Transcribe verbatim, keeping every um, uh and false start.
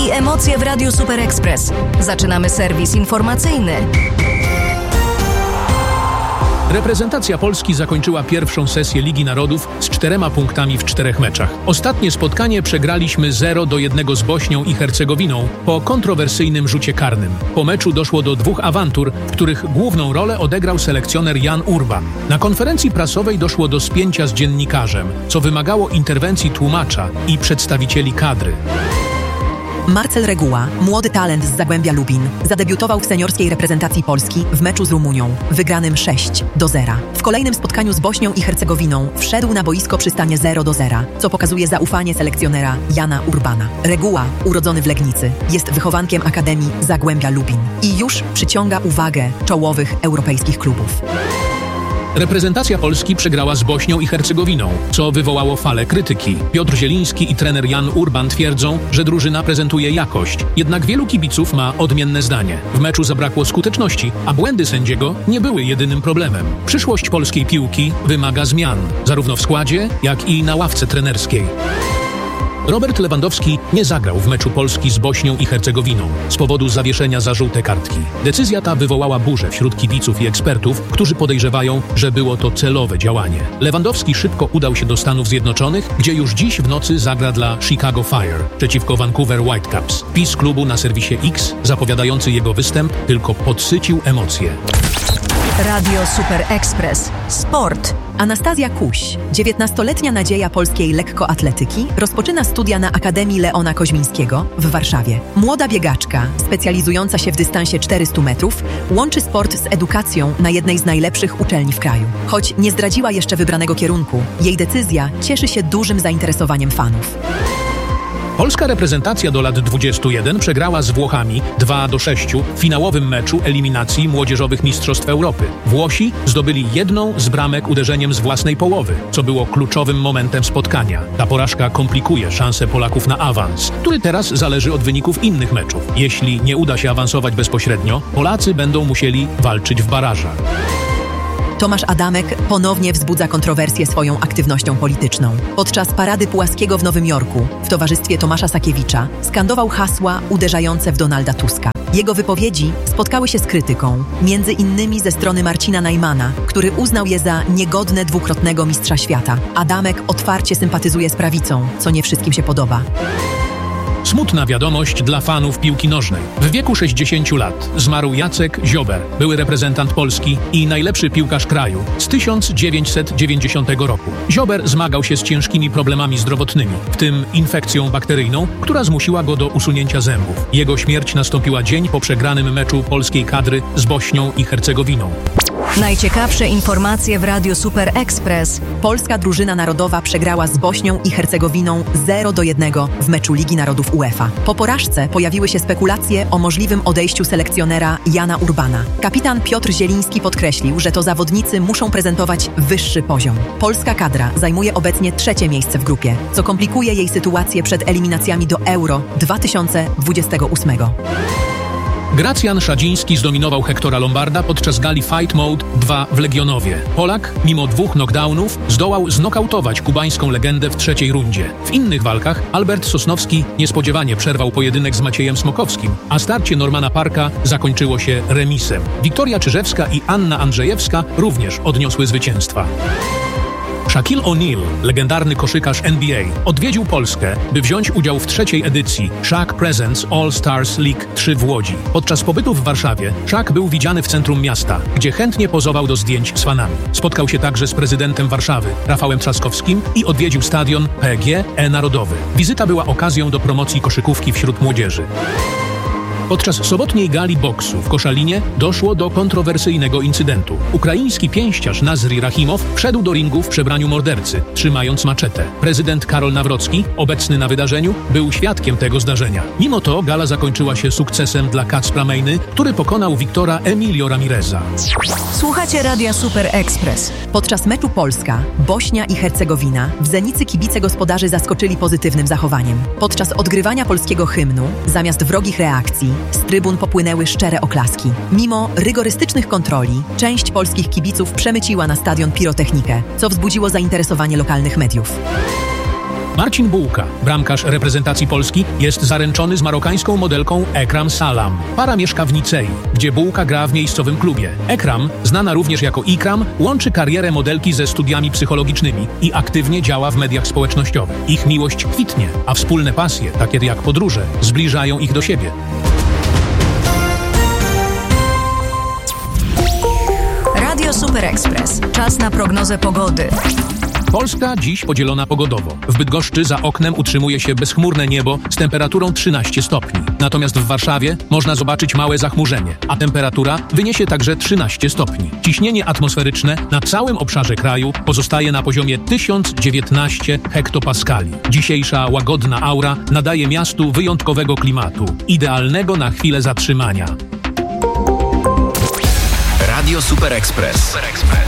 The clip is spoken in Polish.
i emocje w Radiu Super Express. Zaczynamy serwis informacyjny. Reprezentacja Polski zakończyła pierwszą sesję Ligi Narodów z czterema punktami w czterech meczach. Ostatnie spotkanie przegraliśmy zero do jednego z Bośnią i Hercegowiną po kontrowersyjnym rzucie karnym. Po meczu doszło do dwóch awantur, w których główną rolę odegrał selekcjoner Jan Urban. Na konferencji prasowej doszło do spięcia z dziennikarzem, co wymagało interwencji tłumacza i przedstawicieli kadry. Marcel Reguła, młody talent z Zagłębia Lubin, zadebiutował w seniorskiej reprezentacji Polski w meczu z Rumunią, wygranym sześć do zera. W kolejnym spotkaniu z Bośnią i Hercegowiną wszedł na boisko przy stanie zero do zera, co pokazuje zaufanie selekcjonera Jana Urbana. Reguła, urodzony w Legnicy, jest wychowankiem Akademii Zagłębia Lubin i już przyciąga uwagę czołowych europejskich klubów. Reprezentacja Polski przegrała z Bośnią i Hercegowiną, co wywołało falę krytyki. Piotr Zieliński i trener Jan Urban twierdzą, że drużyna prezentuje jakość. Jednak wielu kibiców ma odmienne zdanie. W meczu zabrakło skuteczności, a błędy sędziego nie były jedynym problemem. Przyszłość polskiej piłki wymaga zmian, zarówno w składzie, jak i na ławce trenerskiej. Robert Lewandowski nie zagrał w meczu Polski z Bośnią i Hercegowiną z powodu zawieszenia za żółte kartki. Decyzja ta wywołała burzę wśród kibiców i ekspertów, którzy podejrzewają, że było to celowe działanie. Lewandowski szybko udał się do Stanów Zjednoczonych, gdzie już dziś w nocy zagra dla Chicago Fire przeciwko Vancouver Whitecaps. Wpis klubu na serwisie X, zapowiadający jego występ, tylko podsycił emocje. Radio Super Express. Sport. Anastazja Kuś, dziewiętnastoletnia nadzieja polskiej lekkoatletyki, rozpoczyna studia na Akademii Leona Koźmińskiego w Warszawie. Młoda biegaczka, specjalizująca się w dystansie czterystu metrów, łączy sport z edukacją na jednej z najlepszych uczelni w kraju. Choć nie zdradziła jeszcze wybranego kierunku, jej decyzja cieszy się dużym zainteresowaniem fanów. Polska reprezentacja do lat dwudziestu jeden przegrała z Włochami dwa do sześciu w finałowym meczu eliminacji młodzieżowych mistrzostw Europy. Włosi zdobyli jedną z bramek uderzeniem z własnej połowy, co było kluczowym momentem spotkania. Ta porażka komplikuje szanse Polaków na awans, który teraz zależy od wyników innych meczów. Jeśli nie uda się awansować bezpośrednio, Polacy będą musieli walczyć w barażach. Tomasz Adamek ponownie wzbudza kontrowersję swoją aktywnością polityczną. Podczas Parady Pułaskiego w Nowym Jorku w towarzystwie Tomasza Sakiewicza skandował hasła uderzające w Donalda Tuska. Jego wypowiedzi spotkały się z krytyką, między innymi ze strony Marcina Najmana, który uznał je za niegodne dwukrotnego mistrza świata. Adamek otwarcie sympatyzuje z prawicą, co nie wszystkim się podoba. Smutna wiadomość dla fanów piłki nożnej. W wieku sześćdziesięciu lat zmarł Jacek Ziober, były reprezentant Polski i najlepszy piłkarz kraju z tysiąc dziewięćset dziewięćdziesiątego roku. Ziober zmagał się z ciężkimi problemami zdrowotnymi, w tym infekcją bakteryjną, która zmusiła go do usunięcia zębów. Jego śmierć nastąpiła dzień po przegranym meczu polskiej kadry z Bośnią i Hercegowiną. Najciekawsze informacje w Radiu Super Express. Polska drużyna narodowa przegrała z Bośnią i Hercegowiną zero do jednego w meczu Ligi Narodów UEFA. Po porażce pojawiły się spekulacje o możliwym odejściu selekcjonera Jana Urbana. Kapitan Piotr Zieliński podkreślił, że to zawodnicy muszą prezentować wyższy poziom. Polska kadra zajmuje obecnie trzecie miejsce w grupie, co komplikuje jej sytuację przed eliminacjami do Euro dwa tysiące dwudziestego ósmego. Gracjan Szadziński zdominował Hektora Lombarda podczas gali Fight Mode dwa w Legionowie. Polak, mimo dwóch knockdownów, zdołał znokautować kubańską legendę w trzeciej rundzie. W innych walkach Albert Sosnowski niespodziewanie przerwał pojedynek z Maciejem Smokowskim, a starcie Normana Parka zakończyło się remisem. Wiktoria Czyżewska i Anna Andrzejewska również odniosły zwycięstwa. Shaquille O'Neal, legendarny koszykarz N B A, odwiedził Polskę, by wziąć udział w trzeciej edycji Shaq Presents All Stars League trzy w Łodzi. Podczas pobytu w Warszawie Shaq był widziany w centrum miasta, gdzie chętnie pozował do zdjęć z fanami. Spotkał się także z prezydentem Warszawy, Rafałem Trzaskowskim, i odwiedził stadion P G E Narodowy. Wizyta była okazją do promocji koszykówki wśród młodzieży. Podczas sobotniej gali boksu w Koszalinie doszło do kontrowersyjnego incydentu. Ukraiński pięściarz Nazri Rachimow wszedł do ringu w przebraniu mordercy, trzymając maczetę. Prezydent Karol Nawrocki, obecny na wydarzeniu, był świadkiem tego zdarzenia. Mimo to gala zakończyła się sukcesem dla Kacpra Mejny, który pokonał Wiktora Emilio Ramireza. Słuchacie Radia Super Express. Podczas meczu Polska, Bośnia i Hercegowina w Zenicy kibice gospodarzy zaskoczyli pozytywnym zachowaniem. Podczas odgrywania polskiego hymnu, zamiast wrogich reakcji, z trybun popłynęły szczere oklaski. Mimo rygorystycznych kontroli, część polskich kibiców przemyciła na stadion pirotechnikę, co wzbudziło zainteresowanie lokalnych mediów. Marcin Bułka, bramkarz reprezentacji Polski, jest zaręczony z marokańską modelką Ekram Salam. Para mieszka w Nicei, gdzie Bułka gra w miejscowym klubie. Ekram, znana również jako Ikram, łączy karierę modelki ze studiami psychologicznymi i aktywnie działa w mediach społecznościowych. Ich miłość kwitnie, a wspólne pasje, takie jak podróże, zbliżają ich do siebie. Radio Super Express. Czas na prognozę pogody. Polska dziś podzielona pogodowo. W Bydgoszczy za oknem utrzymuje się bezchmurne niebo z temperaturą trzynaście stopni. Natomiast w Warszawie można zobaczyć małe zachmurzenie, a temperatura wyniesie także trzynaście stopni. Ciśnienie atmosferyczne na całym obszarze kraju pozostaje na poziomie tysiąc dziewiętnaście hektopaskali. Dzisiejsza łagodna aura nadaje miastu wyjątkowego klimatu, idealnego na chwilę zatrzymania. Radio Super Express.